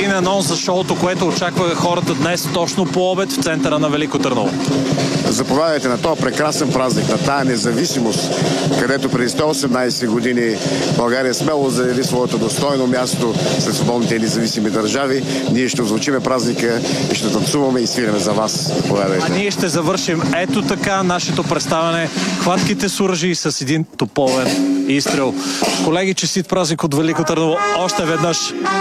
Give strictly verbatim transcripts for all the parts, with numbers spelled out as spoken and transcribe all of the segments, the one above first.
един анонс за шоуто, което очаква хората днес точно по обед в центъра на Велико Търново. Заповядайте на този прекрасен празник, на тая независимост, където преди сто и осемнадесет години България смело заяви своето достойно място след свободните и независими държави. Ние ще озвучиме празника и ще танцуваме и свиреме за вас. Заповядайте. А ние ще завършим ето така нашето представяне. Хватките с оръжие с един топовен изстрел. Колеги, честит празник от Велико Търново още веднъж.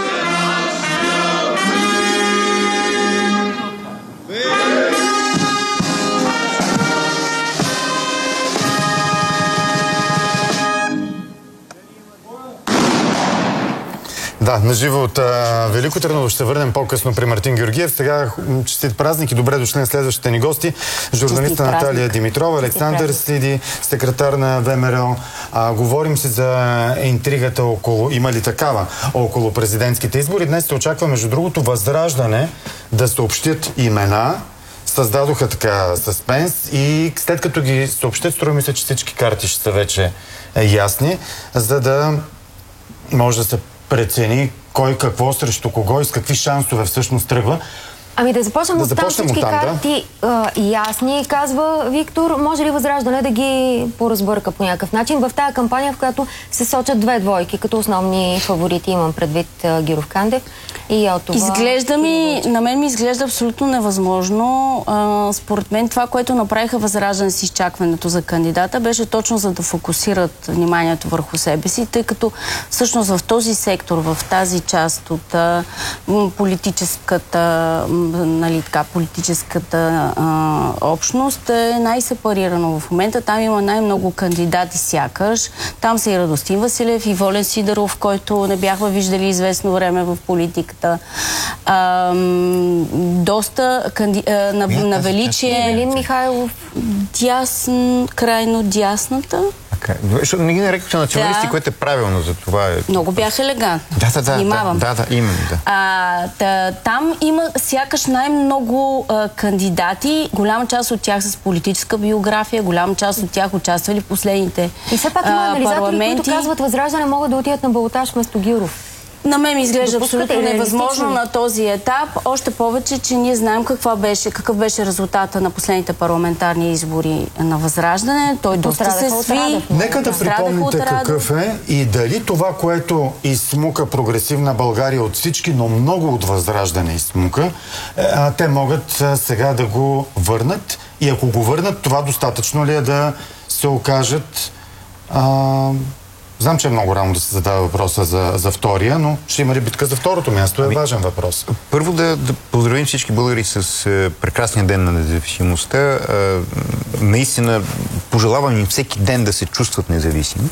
Да, наживо от а, Велико Търново ще се върнем по-късно при Мартин Георгиев. Сега честит празник и добре дошли на следващите ни гости. Журналиста Наталия Димитрова, Александър Сиди, секретар на ВМРО. А, говорим си за интригата около, има ли такава, около президентските избори. Днес се очаква, между другото, Възраждане да съобщят имена. Създадоха така съспенс и след като ги съобщат, струва ми се, че всички карти ще са вече ясни, за да може да се прецени кой какво срещу кого и с какви шансове всъщност тръгва. Ами да започнем да от там всички там, карти да? а, ясни, казва Виктор. Може ли Възраждане да ги поразбърка по някакъв начин в тая кампания, в която се сочат две двойки, като основни фаворити, имам предвид а, Гиров Кандев и Йотова? Изглежда ми, на мен ми изглежда абсолютно невъзможно. А, според мен това, което направиха Възраждане с изчакването за кандидата, беше точно за да фокусират вниманието върху себе си, тъй като всъщност в този сектор, в тази част от а, политическата нали, така, политическата а, общност е най-сепарирано в момента. Там има най-много кандидати сякаш. Там са и Радостин Василев, и Волен Сидеров, който не бяхме виждали известно време в политиката. А, доста канди... а, на, на величие... Евелин Михайлов. Дясн, крайно дясната. Okay. Защото не ги нарекохте националисти, да. Което е правилно за това. Много бях елегантна. Да, да, да. Внимавам. Да, да, именно, да. А, да, там има сякаш най-много а, кандидати, голяма част от тях с политическа биография, голяма част от тях участвали в последните и все пак има анализатори, парламенти, които казват, Възраждане могат да отидат на балотаж вместо Гиров. На мен ми изглежда абсолютно невъзможно на този етап. Още повече, че ние знаем каква беше, какъв беше резултата на последните парламентарни избори на Възраждане. Той доста се сви. Нека да припомните какъв е и дали това, което изсмука Прогресивна България от всички, но много от Възраждане изсмука, а, те могат а, сега да го върнат. И ако го върнат, това достатъчно ли е да се окажат... А, Знам, че е много рано да се задава въпроса за, за втория, но ще има ли битка за второто място? Е ами, важен въпрос. Първо да, да поздравим всички българи с е, прекрасния ден на независимостта. Е, наистина пожелавам им всеки ден да се чувстват независими.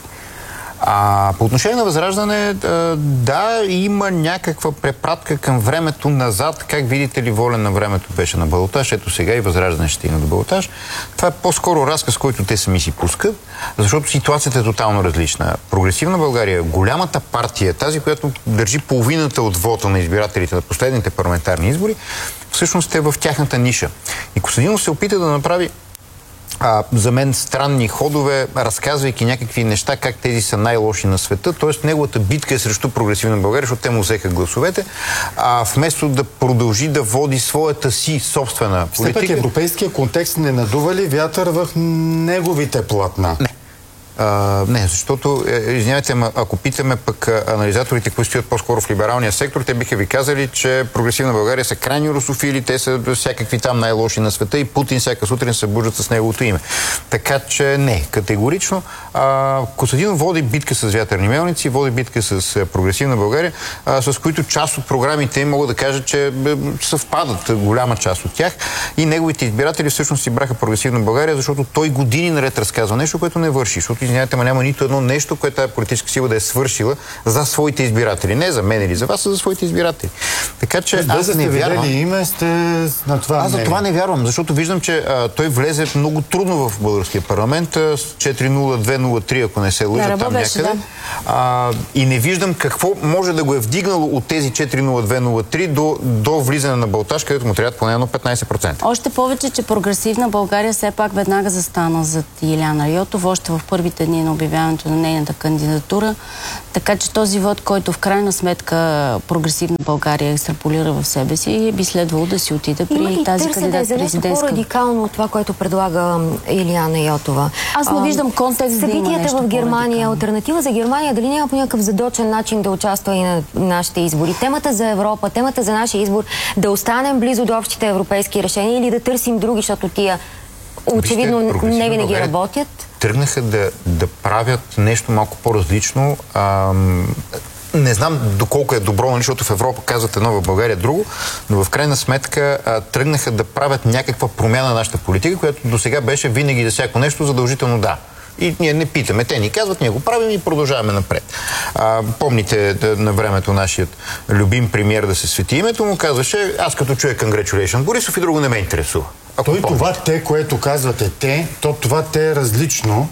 А по отношение на Възраждане, да, има някаква препратка към времето назад. Как видите ли, Волен на времето беше на балотаж, ето сега и Възраждане ще стигне до балотаж. Това е по-скоро разказ, който те сами си пускат, защото ситуацията е тотално различна. Прогресивна България, голямата партия, тази, която държи половината от вота на избирателите на последните парламентарни избори, всъщност е в тяхната ниша. И Костадинов се опита да направи А, за мен странни ходове, разказвайки някакви неща, как тези са най-лоши на света. Тоест, неговата битка е срещу Прогресивна България, защото те му взеха гласовете, а вместо да продължи да води своята си собствена политика... Все пак европейския контекст не надува ли вятър в неговите платна? Не. Uh, не, защото, извинявайте, ако питаме пък анализаторите, които стоят по-скоро в либералния сектор, те биха ви казали, че Прогресивна България са крайни русофили, те са всякакви там най-лоши на света и Путин всяка сутрин се събуждат с неговото име. Така че не, категорично. Uh, Костадинов води битка с вятърни мелници, води битка с Прогресивна България, uh, с които част от програмите им могат да кажат, че съвпадат голяма част от тях и неговите избиратели всъщност си браха Прогресивна България, защото той години наред разказва нещо, което не върши. Защото извинявайте, ма няма нито едно нещо, което тази политическа сила да е свършила за своите избиратели. Не за мен или за вас, а за своите избиратели. Така че аз аз не вярвам. Име, сте на това аз за това не вярвам, защото виждам, че а, той влезе много трудно в българския парламент с четири нула две нула три, ако не се лъжа там беше, някъде. Да. А, и не виждам какво може да го е вдигнало от тези четири нула две нула три до, до влизане на балотаж, където му трябва поне едно петнайсет процента. Още повече, че Прогресивна България все пак веднага застана зад Иляна Йотова, още в първите първите дни на обявяването на нейната кандидатура. Така че този вод, който в крайна сметка Прогресивна България екстраполира в себе си, би следвало да си отиде при Има тази кандидат президентска. За нещо по-радикално от това, което предлага Илияна Йотова. Аз не виждам контекст да има нещо в Германия, альтернатива за Германия, дали няма по някакъв задочен начин да участва и на нашите избори? Темата за Европа, темата за нашия избор, да останем близо до общите европейски решения или да търсим други, защото тия очевидно не винаги работят? Тръгнаха да, да правят нещо малко по-различно. Ам... Не знам доколко е добро, защото в Европа казват едно, в България друго, но в крайна сметка а, тръгнаха да правят някаква промяна на нашата политика, която до сега беше винаги за всяко нещо задължително да. И ние не питаме. Те ни казват, ние го правим и продължаваме напред. А, помните да, на времето нашият любим премиер да се свети името му, казваше, аз като чуя congratulations Борисов и друго не ме интересува. Той помните. Това те, което казвате те, то това те е различно.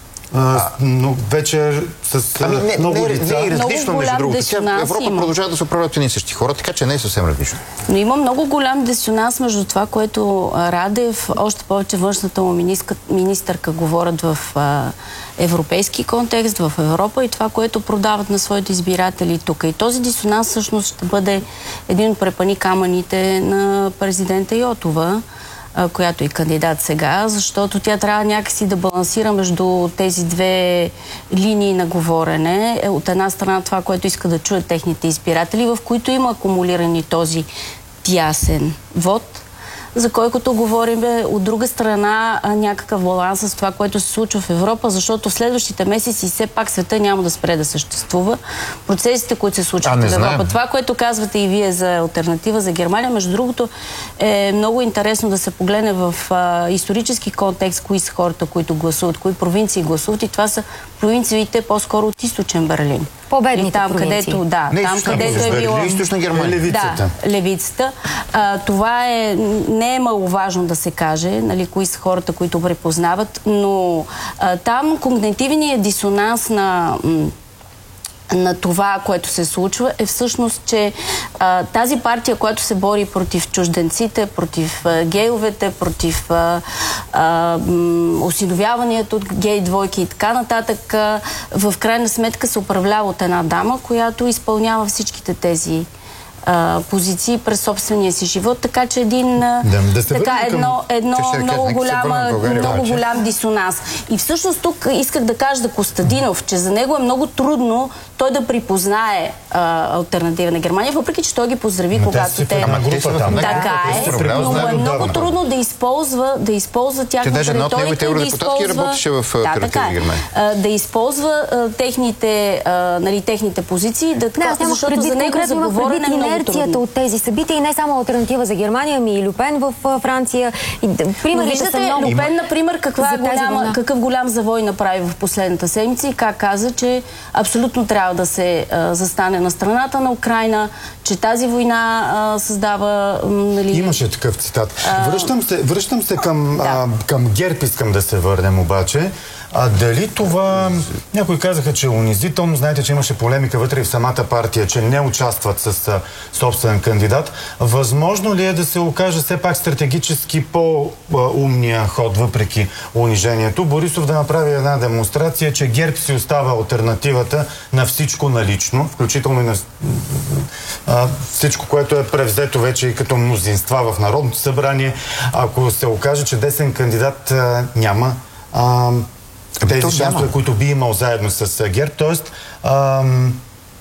А, но вече с ами не, много не, лица. Не е различно, много между другото. Тя, Европа има. продължава да се управляват едни същи хора, така че не е съвсем различно. Но има много голям дисонанс между това, което Радев, още повече външната му министърка, министърка говорят в а, европейски контекст, в Европа и това, което продават на своите избиратели тук. И този дисонанс всъщност ще бъде един от препъни камъните на президента Йотова, която е кандидат сега, защото тя трябва някакси да балансира между тези две линии на говорене. От една страна това, което иска да чуят техните избиратели, в които има акумулирани този тясен вод, за който говорим, от друга страна някакъв баланс с това, което се случва в Европа, защото в следващите месеци все пак света няма да спре да съществува. Процесите, които се случват в Европа. Знаем. Това, което казвате и вие за алтернатива за Германия, между другото е много интересно да се погледне в а, исторически контекст, кои са хората, които гласуват, кои провинции гласуват и това са провинциите по-скоро от източен Берлин. По-бедните там, провинции. където, да, не, там, където е било... Източна Германия. Левицата. Да, левицата. А, това е, не е маловажно да се каже, нали, кои са хората, които препознават, но а, там когнитивният дисонанс на... на това, което се случва, е всъщност, че а, тази партия, която се бори против чужденците, против а, гейовете, против а, а, м, осиновяването от гей двойки и така нататък, а, в крайна сметка се управлява от една дама, която изпълнява всичките тези а, позиции през собствения си живот, така че един Да, да се така, към... едно, едно да много, голяма, България, много да, голям дисонанс. И всъщност тук исках да кажа за Костадинов, че за него е много трудно той да припознае а, алтернатива на Германия, въпреки че той ги поздрави, Но когато те... Ама група там. Така е, но е много трудно да използва, да използва тяхната даже една от неговите риторика и да евродепутатки използва... работеше в Да, Алтернатива така на Германия. е. Да използва а, техните, а, нали, техните позиции, да така, Да, защото за него за говорене е много трудно. от тези събития и не само алтернатива за Германия, ами и Люпен в а, Франция. И, примерите са много. Люпен, например, каква е голяма, какъв голям завой направи в последната седмица и как каза, че абсолютно трябва да се а, застане на страната на Украйна, че тази война а, създава... Нали... Имаше такъв цитат. А... Връщам се, връщам се към, да. а, към ГЕРБ, искам да се върнем обаче. А дали това... Някои казаха, че е унизително. Знаете, че имаше полемика вътре в самата партия, че не участват с а, собствен кандидат. Възможно ли е да се окаже все пак стратегически по-умния ход, въпреки унижението? Борисов да направи една демонстрация, че ГЕРБ си остава алтернативата на всичко налично, включително и на а, всичко, което е превзето вече и като мнозинства в Народното събрание. Ако се окаже, че десен кандидат а, няма... А, тези шансове, които би имал заедно с ГЕРБ. Тоест, ам,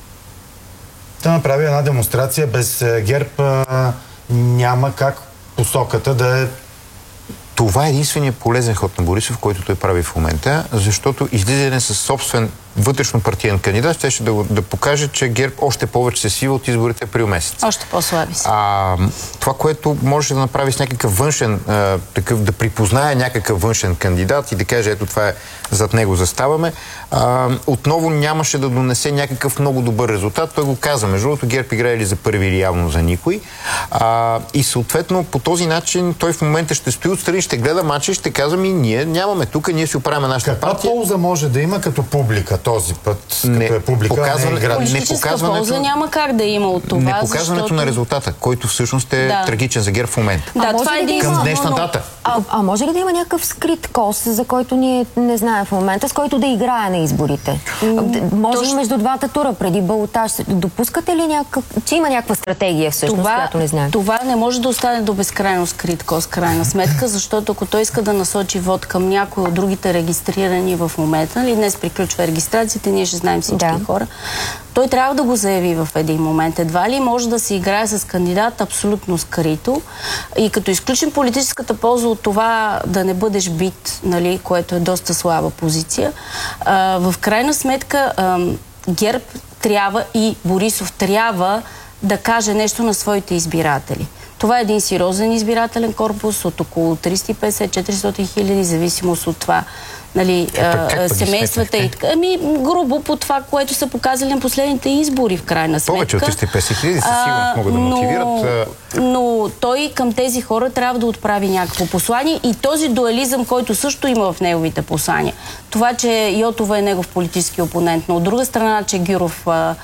да направи една демонстрация без ГЕРБ а, няма как посоката да е... Това е единственият полезен ход на Борисов, който той прави в момента, защото излизане с собствен вътрешно партиен кандидат ще да, да покаже, че ГЕРБ още повече се свива от изборите април месец. Още по-слаби са. А, това, което може да направи с някакъв външен, а, такъв, да припознае някакъв външен кандидат и да каже, ето това е, зад него заставаме, а, отново нямаше да донесе някакъв много добър резултат. Той го каза. Между другото, ГЕРБ играе ли за първи или явно за никой. А, и съответно, по този начин той в момента ще стои отстрани, ще гледа мача и ще казва ми, ние нямаме тук, ние си оправяме нашата Каква партия. полза може да има като публика? този път, не, като е публика, показване, не е политическа полза няма как да има от това, непоказването защото... на резултата, който всъщност е да. трагичен за ГЕРБ в момента. Да, това е един към днешна но... дата. А, а може ли да има някакъв скрит кос, за който ние не знаем в момента, с който да играе на изборите? Mm, може Точно... ли между двата тура, преди балотаж? Допускате ли някакъв... че има някаква стратегия всъщност, това, която не знаем? Това не може да остане до безкрайно скрит кос, крайна сметка, защото ако той иска да насочи вод към някой от другите регистрирани в момента, нали, днес приключва регистрацията, ние ще знаем всички да. хора, той трябва да го заяви в един момент. Едва ли може да се играе с кандидат абсолютно скрито и като изключим политическата полза от това да не бъдеш бит, нали, което е доста слаба позиция, а, в крайна сметка а, ГЕРБ трябва и Борисов трябва да каже нещо на своите избиратели. Това е един сериозен избирателен корпус от около триста и петдесет до четиристотин хиляди, зависимост от това, нали, а, семействата и така. Ами, грубо по това, което са показали на последните избори, в крайна сметка. Повече от триста и петдесет хиляди със сигурност могат да мотивират. Но, но той към тези хора трябва да отправи някакво послание и този дуализъм, който също има в неговите послания. Това, че Йотова е негов политически опонент, но от друга страна, че Гюров а,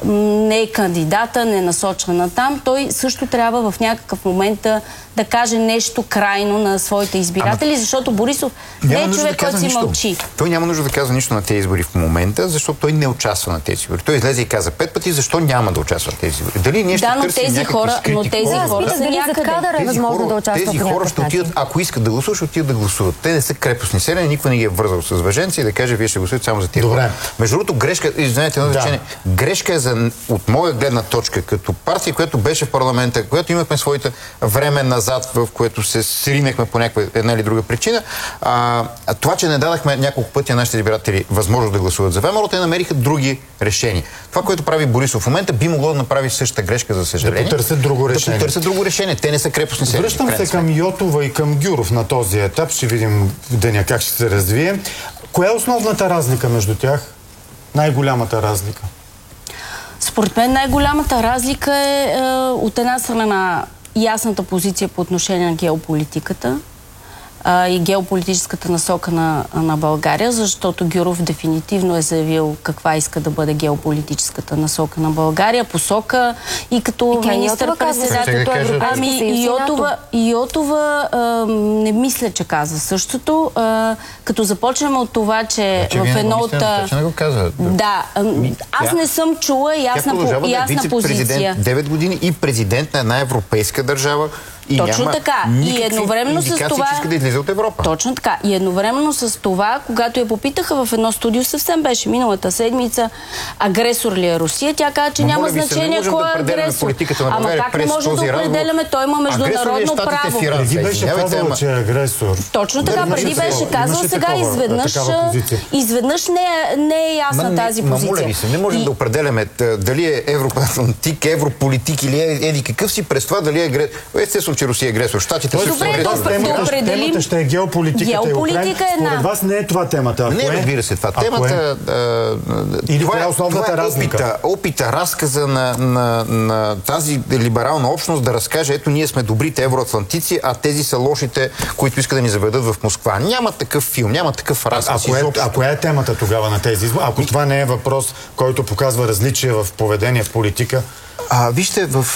не е кандидата, не е насочен на там, той също трябва в някакъв момент да, да каже нещо крайно на своите избиратели, Ама... защото Борисов не е човек, който си мълчи. Той няма нужда да казва нищо на тези избори в момента, защото той не участва на тези избори. Той излезе и каза пет пъти, защо няма да участва на тези избори. Дали ние ще да, но търсим тези някакви хора, скрити но тези хора, хора са някъде. Тези хора, да тези хора ще отидат, ако искат да гласуват, ще отидат да гласуват. Те не са крепостни селени, никой не ги е вързал с въженци и да каже, вие ще гласувате само за тия хора. Между другото, грешка, извинете, едно значение, да. грешка е за, от моя гледна точка, като партия, която беше в парламента, която имахме своите време назад, в което се сринахме по някаква една или друга причина, а, това, че не дадахме няколко пъти на нашите избиратели възможност да гласуват за ВМРО, те намериха други решения. Това, което прави Борисов в момента, би могло да направи същата грешка, за съжаление. Да потърсят друго решение. Да потърсят друго решение. Те не са крепостни селени. Връщам се към Йотова и към Гюров на този етап. Ще видим в деня как ще се развие. Коя е основната разлика между тях? Най-голямата разлика? Според мен най-голямата разлика е, е от една страна ясната позиция по отношение на геополитиката а, и геополитическата насока на, на България, защото Гюров дефинитивно е заявил каква иска да бъде геополитическата насока на България, посока и като министър-председател. Ами Йотова, Йотова а, не мисля, че каза същото. А, като започнем от това, че а, в едно от... Точно не го каза. Да, аз не съм чула ясна, по, ясна да позиция. девет години и президент на една европейска държава. И Точно така. И едновременно с това... че иска да излезе от Европа. Точно така. И едновременно с това, когато я попитаха в едно студио, съвсем беше миналата седмица, агресор ли е Русия, тя каза, че Но, няма значение кой е агресор. Ама как не можем да определяме? Той има международно право. Преди беше казал, че е агресор. Точно така. Преди беше казал, сега изведнъж изведнъж не е ясна тази позиция. Моля ви се, не можем да определяме дали е евроатлантик, европолитик или еди какъв си през това, дали е агресор. Естествено, че Русия е агресор. Щатите са агресор. Темата ще е геополитиката Геополитика и Украина. Според вас не е това темата. Не, разбира се, това. Темата... Или това е основната разлика? Опита, разказа на тази либерална общност да разкаже, ето ние сме добрите евроатлантици, а тези са лошите, които искат да ни заведат в Москва. Няма такъв филм, няма такъв разказ. А коя е темата тогава на тези избори? Ако това не е въпрос, който показва различие в поведение, в политика? Вижте, в...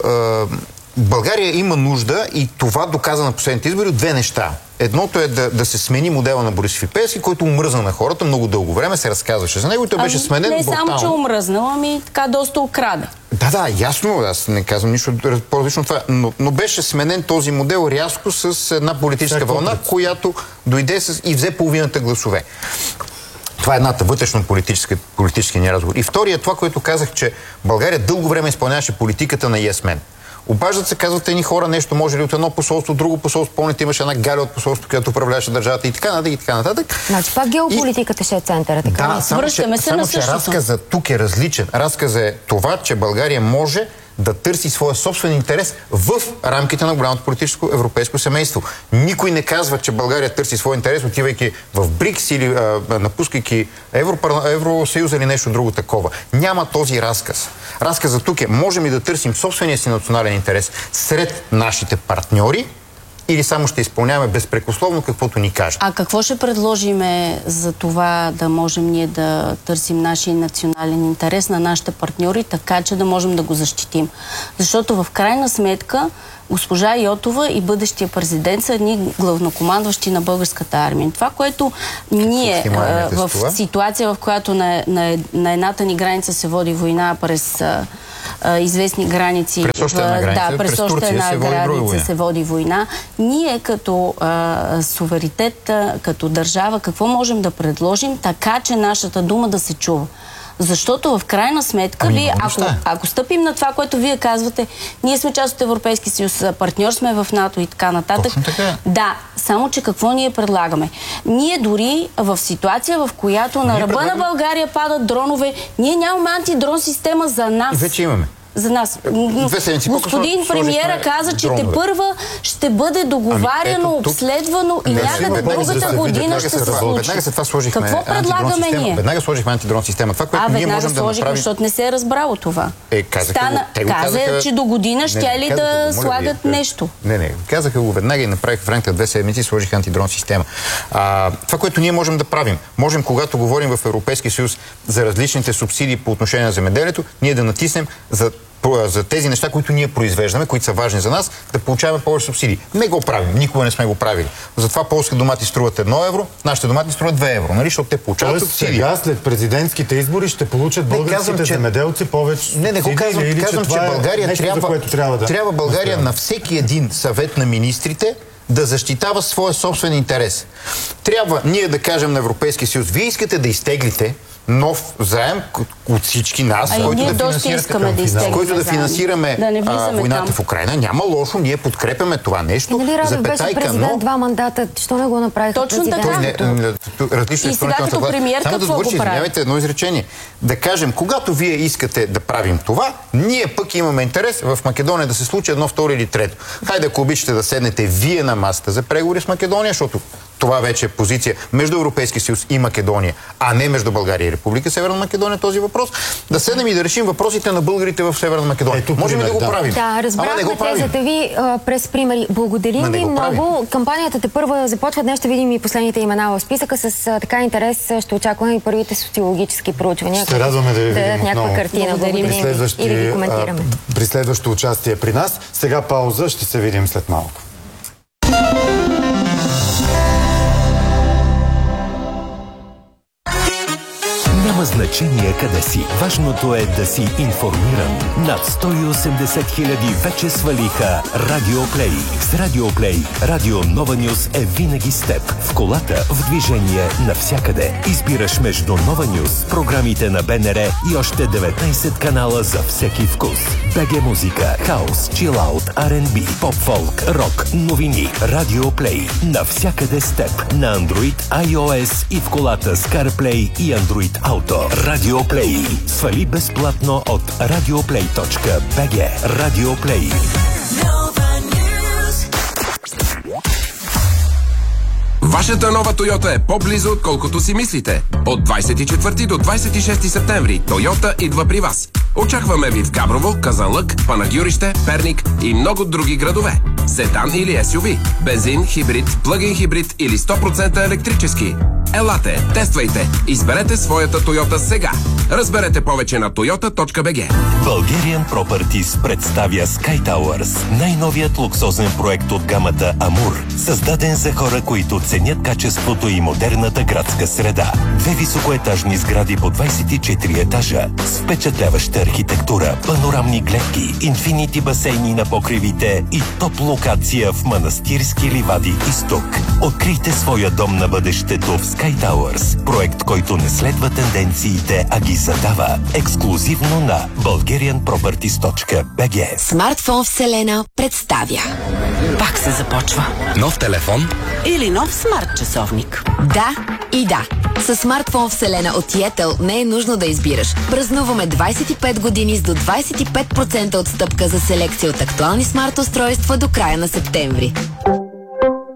България има нужда и това доказа на последните избори от две неща. Едното е да, да се смени модела на Борисов и Пеевски, който омръзна на хората много дълго време, се разказваше за него и той беше сменен брутално. Не само, че омръзнал, ами така доста украде. Да, да, ясно, аз не казвам нищо по-различно от това, но, но беше сменен този модел рязко с една политическа вълна, която дойде с, и взе половината гласове. Това е едната вътрешно политически ни разговор. И втория, това, което казах, че България дълго време изпълняваше политиката на Yes Men. Обаждат се, казват едни хора нещо, може ли от едно посолство, друго посолство, помните, имаше една Галя от посолството, която управляваше държавата и така нататък и така нататък. Значи пак геополитиката и... ще е центъра, така да, само, връщаме се само, на същото. Разказът тук е различен. Разказът е това, че България може да търси своя собствен интерес в рамките на голямото политическо европейско семейство. Никой не казва, че България търси своя интерес, отивайки в БРИКС или а, напускайки Европар... Евросъюз или нещо друго такова. Няма този разказ. Разказът тук е, можем ли да търсим собствения си национален интерес сред нашите партньори или само ще изпълняваме безпрекословно каквото ни кажат? А какво ще предложиме за това да можем ние да търсим нашия национален интерес на нашите партньори, така че да можем да го защитим? Защото в крайна сметка госпожа Йотова и бъдещия президент са едни главнокомандващи на българската армия. Това, което ние а, в ситуация, в която на, на, на едната ни граница се води война през а, а, известни граници, през още една граница, да, през през още една се граница се води война, ние като а, суверенитет, а, като държава, какво можем да предложим, така че нашата дума да се чува? Защото в крайна сметка, ами, вие, ако, ако стъпим на това, което вие казвате, ние сме част от Европейски съюз, партньор сме в НАТО и така нататък. Точно така. Да, само че какво ние предлагаме? Ние дори в ситуация, в която на ръба предлагаме... на България падат дронове, ние нямаме антидрон система за нас. Вече имаме. За нас. Господин премиера каза, че те първа ще бъде договаряно, ами, ето, обследвано и някъде другата година ще се случи. Веднага след това сложихме Какво предлагаме ние? Веднага сложихме антидрон система. Това, което а, ние можем сложих, да направим... защото не се е разбрало това. Е, казаха Стана, го, те го каза, казаха... че до година ще ли да го, слагат ви, нещо. Не, не. Казаха го веднага и направиха в рамките на две седмици и сложиха антидрон система. А, това, което ние можем да правим, можем, когато говорим в Европейския съюз за различните субсидии по отношение на земеделието, ние да натиснем за за тези неща, които ние произвеждаме, които са важни за нас, да получаваме повече субсидии. Не го правим, никога не сме го правили. Затова полски домати струват едно евро, нашите домати струват две евро, нали? Защото те получават Тоест, субсидии. Сега, след президентските избори, ще получат българските че... земеделци повече. Не, не го казвам, или, казвам, че, че България нещо, трябва, трябва, да трябва България на всеки един съвет на министрите да защитава своя собствен интерес. Трябва ние да кажем на Европейския съюз, вие искате да изтеглите нов заем от всички нас, а който, да, финансираме, да който да финансираме да а, войната там в Украйна. Няма лошо, ние подкрепяме това нещо. Нали Радев беше президент два мандата, що не го направиха точно президент? Така. Не, различно и сега като премиер само какво да го прави? Извинявайте, едно изречение. Да кажем, когато вие искате да правим това, ние пък имаме интерес в Македония да се случи едно, второ или трето. Хайде, ако обичате да седнете вие на масата за преговори с Македония, защото това вече е позиция между Европейския съюз и Македония, а не между България и Република Северна Македония този въпрос. Да седнем и да решим въпросите на българите в Северна Македония. Ето, можем ли да го правим? Да, разбрахме тезата ви а, през примери. Благодарим ви много. Кампанията те първа започва. Днес ще видим и последните имена в списъка. С а, така интерес ще очакваме и първите социологически проучвания. Ще радваме да ви видим някаква отново. картина. Благодарим и да ги коментираме. А, при следващото участие при нас. Сега пауза, ще се видим след малко. Няма значение къде си. Важното е да си информиран. Над сто и осемдесет хиляди вече свалиха Радио Плей. С Радио Плей Радио Нова Нюз е винаги с теб. В колата, в движение, навсякъде. Избираш между Нова Нюз, програмите на БНР и още деветнайсет канала за всеки вкус. БГ музика, хаус, чилаут, Ар енд Би, поп-фолк, рок, новини. Радио Плей. Навсякъде с теб. На Android, iOS и в колата с CarPlay и Android Auto. Радио Плей. Свали безплатно от радиоплей точка би джи. Радио Плей. Вашата нова Тойота е по-близо, отколкото си мислите. От двайсет и четвърти до двайсет и шести септември Тойота идва при вас. Очакваме ви в Габрово, Казанлък, Панагюрище, Перник и много други градове. Седан или Ес Ю Ви, бензин, хибрид, плъгин хибрид или сто процента електрически. Елате, тествайте, изберете своята Тойота сега. Разберете повече на тойота точка би джи. Bulgarian Properties представя Sky Towers, най-новият луксозен проект от гамата Амур, създаден за хора, които ценят качеството и модерната градска среда. Две високоетажни сгради по двайсет и четири етажа, с впечатляваща архитектура, панорамни гледки, инфинити басейни на покривите и топ локация в Манастирски ливади изток. Открийте своя дом на бъдещето в Sky Towers, проект, който не следва тенденциите, а ги задава. Ексклюзивно на Bulgarian Properties точка би джи. Смартфон Вселена представя. Пак се започва. Нов телефон? Или нов смарт часовник? Да и да. С смартфон Вселена от Yettel не е нужно да избираш. Празнуваме двайсет и пет години с до двайсет и пет процента отстъпка за селекция от актуални смарт устройства до края на септември.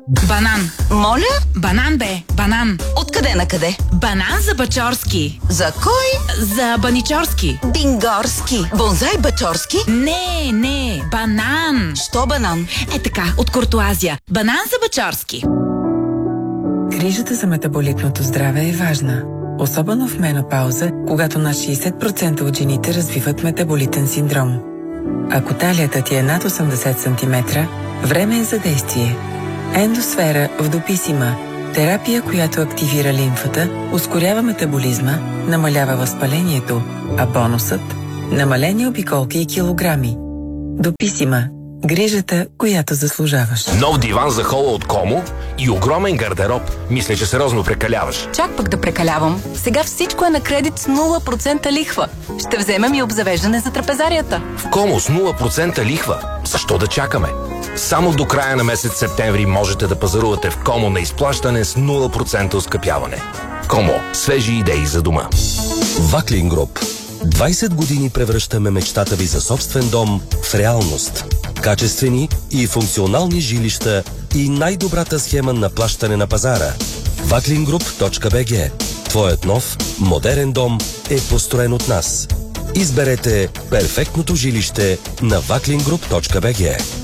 Банан. Моля? Банан бе, банан. Откъде на къде? Банан за Бачорски. За кой? За Баничорски. Бингорски. Бонзай Бачорски? Не, не, банан. Що банан? Е така, от Куртуазия. Банан за Бачорски. Грижата за метаболитното здраве е важна. Особено в менопауза, когато над шейсет процента от жените развиват метаболитен синдром. Ако талията ти е над осемдесет сантиметра, време е за действие. Ендосфера в Дописима. Терапия, която активира лимфата, ускорява метаболизма, намалява възпалението, а бонусът – намалени обиколки и килограми. Дописима. Грижата, която заслужаваш. Нов диван за хола от Комо и огромен гардероб. Мисля, че сериозно прекаляваш. Чак пък да прекалявам. Сега всичко е на кредит с нула процента лихва. Ще вземем и обзавеждане за трапезарията. В Комо с нула процента лихва. Защо да чакаме? Само до края на месец септември можете да пазарувате в Комо на изплащане с нула процента оскъпяване. Комо. Свежи идеи за дома. Ваклин Груп. двайсет години превръщаме мечтата ви за собствен дом в реалност. Качествени и функционални жилища и най-добрата схема на плащане на пазара. ваклин груп точка би джи. Твоят нов, модерен дом е построен от нас. Изберете перфектното жилище на ваклин груп точка би джи.